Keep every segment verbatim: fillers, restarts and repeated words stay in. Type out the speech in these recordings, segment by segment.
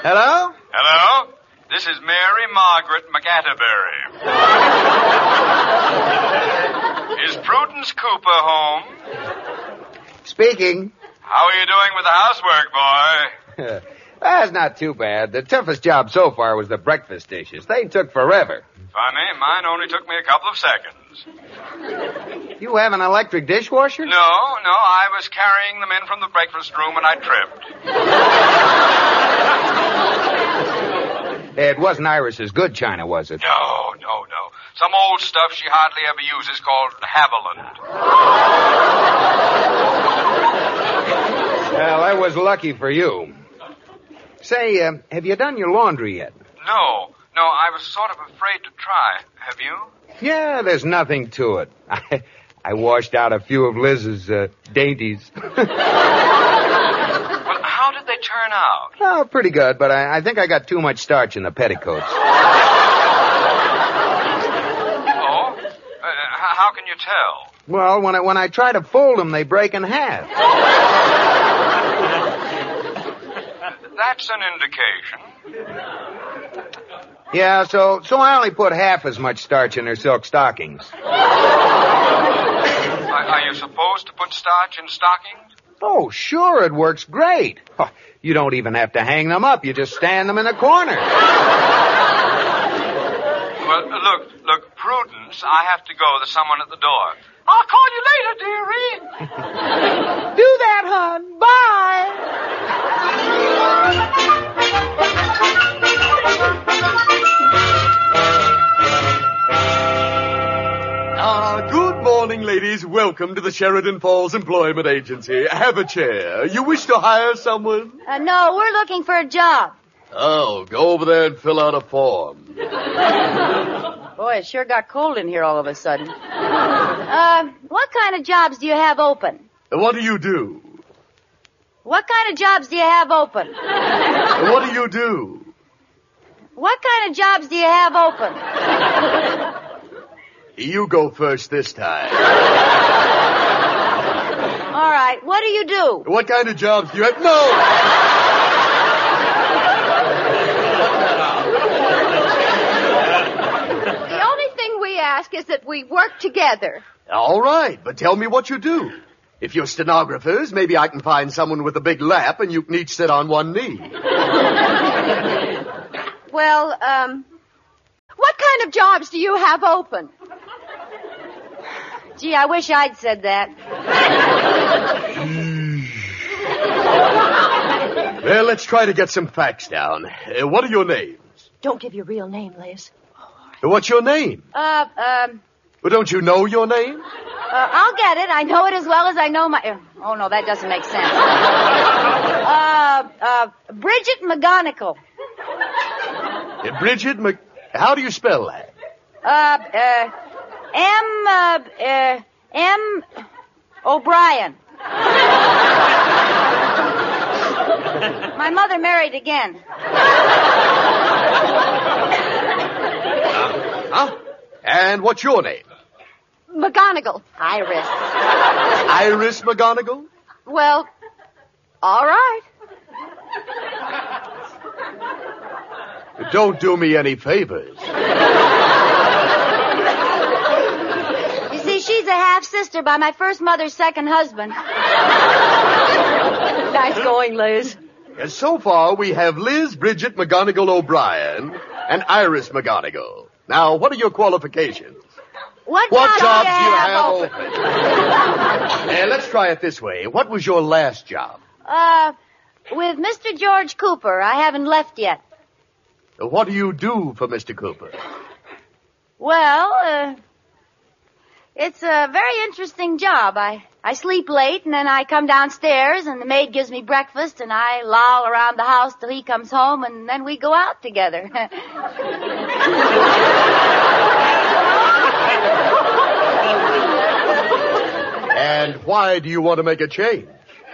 Hello? Hello? This is Mary Margaret McAtterbury. Is Prudence Cooper home? Speaking. How are you doing with the housework, boy? That's not too bad. The toughest job so far was the breakfast dishes. They took forever. Funny, mine only took me a couple of seconds. You have an electric dishwasher? No, no, I was carrying them in from the breakfast room and I tripped. It wasn't Iris's good china, was it? No, no, no. Some old stuff she hardly ever uses called Haviland. Well, that was lucky for you. Say, uh, have you done your laundry yet? No, no, I was sort of afraid to try. Have you? Yeah, there's nothing to it. I, I washed out a few of Liz's uh, dainties. Well, how did they turn out? Oh, pretty good, but I, I think I got too much starch in the petticoats. Oh? Uh, how can you tell? Well, when I, when I try to fold them, they break in half. That's an indication. Yeah, so so I only put half as much starch in her silk stockings. Are, are you supposed to put starch in stockings? Oh, sure, it works great. Oh, you don't even have to hang them up. You just stand them in a corner. Well, look, look, Prudence, I have to go. There's someone at the door. I'll call you later, dearie. Do that, hon. Bye. Ah, good morning, ladies. Welcome to the Sheridan Falls Employment Agency. Have a chair. You wish to hire someone? Uh, no, we're looking for a job. Oh, go over there and fill out a form. Boy, it sure got cold in here all of a sudden. Uh, what kind of jobs do you have open? What do you do? What kind of jobs do you have open? What do you do? What kind of jobs do you have open? You go first this time. All right, what do you do? What kind of jobs do you have? No! The only thing we ask is that we work together. All right, but tell me what you do. If you're stenographers, maybe I can find someone with a big lap and you can each sit on one knee. Well, um, what kind of jobs do you have open? Gee, I wish I'd said that. Well, let's try to get some facts down. Uh, what are your names? Don't give your real name, Liz. What's your name? Uh, um, Well, don't you know your name? uh, I'll get it. I know it as well as I know my... Uh, oh, no, that doesn't make sense. Uh, uh, Bridget McGonigal. Uh, Bridget Mc... How do you spell that? Uh, uh, M, uh, uh, M. O'Brien. My mother married again. Huh? And what's your name? McGonigal. Iris. Iris McGonigal? Well, all right. Don't do me any favors. You see, she's a half-sister by my first mother's second husband. Nice going, Liz. Uh, So far, we have Liz Bridget McGonigal O'Brien and Iris McGonigal. Now, what are your qualifications? What, What jobs jobs do do you have open? open? Uh, let's try it this way. What was your last job? Uh, with Mister George Cooper. I haven't left yet. Uh, What do you do for Mister Cooper? Well, uh, it's a very interesting job. I, I sleep late, and then I come downstairs, and the maid gives me breakfast, and I loll around the house till he comes home, and then we go out together. And why do you want to make a change?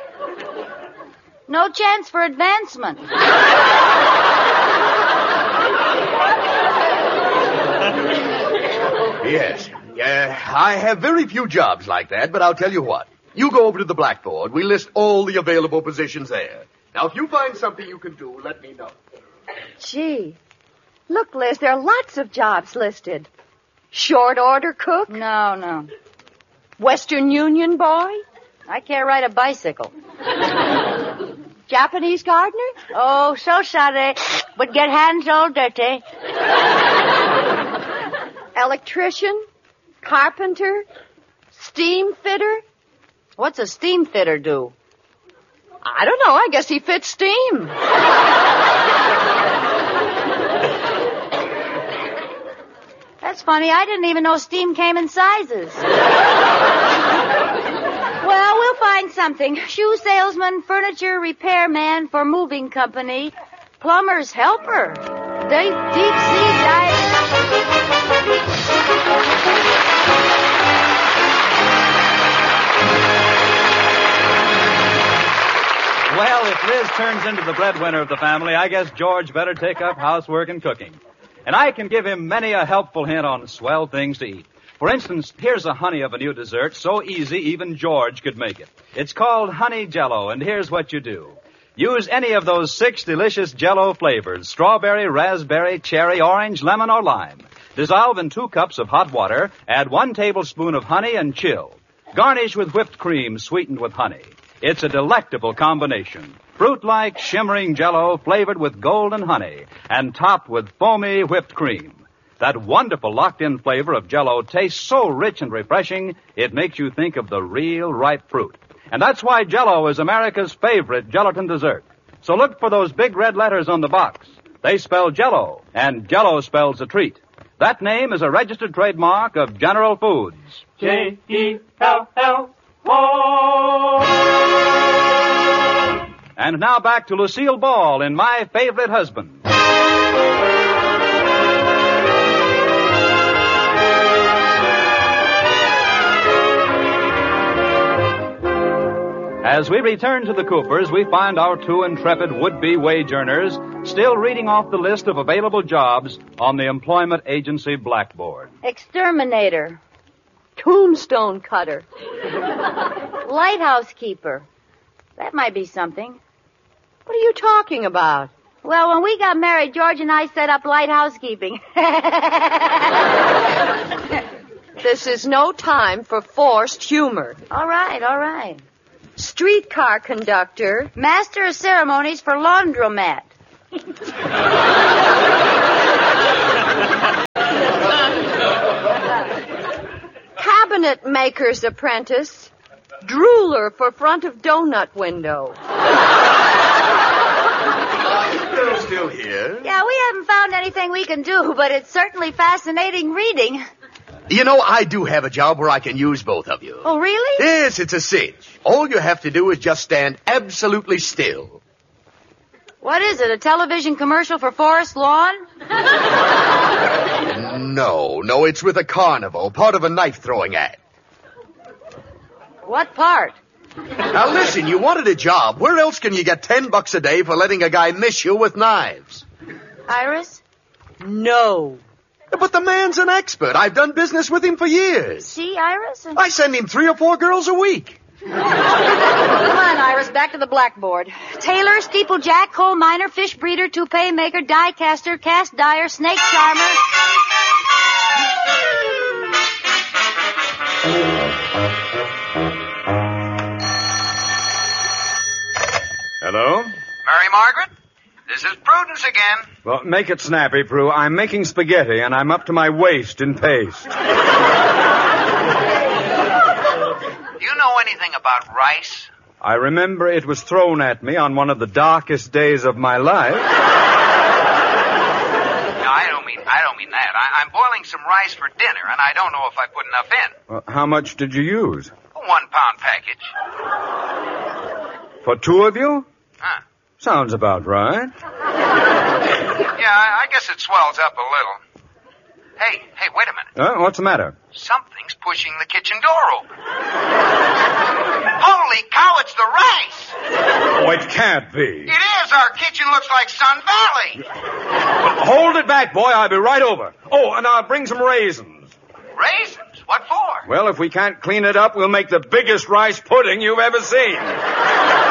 No chance for advancement. Yes. Uh, I have very few jobs like that, but I'll tell you what. You go over to the blackboard. We list all the available positions there. Now, if you find something you can do, let me know. Gee. Look, Liz, there are lots of jobs listed. Short order cook? No, no. Western Union boy? I can't ride a bicycle. Japanese gardener? Oh, so sorry. But get hands all dirty. Electrician? Carpenter? Steam fitter? What's a steam fitter do? I don't know. I guess he fits steam. That's funny. I didn't even know steam came in sizes. Well, we'll find something. Shoe salesman, furniture repairman for moving company, plumber's helper, deep, deep sea diver. Well, if Liz turns into the breadwinner of the family, I guess George better take up housework and cooking. And I can give him many a helpful hint on swell things to eat. For instance, here's a honey of a new dessert, so easy even George could make it. It's called Honey Jell-O, and here's what you do. Use any of those six delicious Jell-O flavors, strawberry, raspberry, cherry, orange, lemon, or lime. Dissolve in two cups of hot water, add one tablespoon of honey, and chill. Garnish with whipped cream sweetened with honey. It's a delectable combination. Fruit-like, shimmering Jell-O flavored with golden honey and topped with foamy whipped cream. That wonderful locked-in flavor of Jell-O tastes so rich and refreshing, it makes you think of the real ripe fruit. And that's why Jell-O is America's favorite gelatin dessert. So look for those big red letters on the box. They spell Jell-O, and Jell-O spells a treat. That name is a registered trademark of General Foods. J E L L O And now back to Lucille Ball in My Favorite Husband. As we return to the Coopers, we find our two intrepid would-be wage earners still reading off the list of available jobs on the employment agency blackboard. Exterminator. Tombstone cutter. Lighthouse keeper. That might be something. What are you talking about? Well, when we got married, George and I set up lighthouse keeping. This is no time for forced humor. All right, all right. Streetcar conductor. Master of ceremonies for laundromat. Cabinet maker's apprentice. Drooler for front of donut window. You're still here? Yeah, we haven't found anything we can do, but it's certainly fascinating reading. You know, I do have a job where I can use both of you. Oh, really? Yes, it's a cinch. All you have to do is just stand absolutely still. What is it, a television commercial for Forest Lawn? No, no, it's with a carnival, part of a knife-throwing act. What part? Now listen, you wanted a job. Where else can you get ten bucks a day for letting a guy miss you with knives? Iris? No. But the man's an expert. I've done business with him for years. See, Iris? I send him three or four girls a week. Come on, Iris, back to the blackboard. Tailor, steeplejack, coal miner, fish breeder, toupee maker, die caster, cast dyer, snake charmer. Hello? Mary Margaret? This is Prudence again. Well, make it snappy, Prue. I'm making spaghetti, and I'm up to my waist in paste. Do you know anything about rice? I remember it was thrown at me on one of the darkest days of my life. No, I don't mean I don't mean that. I, I'm boiling some rice for dinner, and I don't know if I put enough in. Well, how much did you use? A one-pound package. For two of you? Huh. Sounds about right. Yeah, I, I guess it swells up a little. Hey, hey, wait a minute. Uh, what's the matter? Something's pushing the kitchen door open. Holy cow, it's the rice! Oh, it can't be. It is. Our kitchen looks like Sun Valley. Hold it back, boy. I'll be right over. Oh, and I'll bring some raisins. Raisins? What for? Well, if we can't clean it up, we'll make the biggest rice pudding you've ever seen.